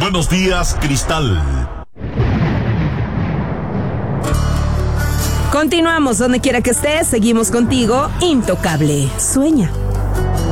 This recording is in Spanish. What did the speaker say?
Buenos días, Cristal. Continuamos donde quiera que estés, seguimos contigo, Intocable. Sueña.